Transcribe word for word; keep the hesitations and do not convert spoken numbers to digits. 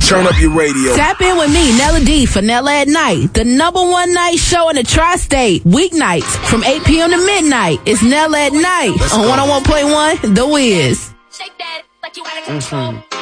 Turn up your radio. Tap in with me, Nella D, for Nella at Night, the number one night show in the tri-state, weeknights from eight p.m. to midnight. It's Nella at Night on one oh one point one The Wiz. Shake that like you out of control. Mm-hmm.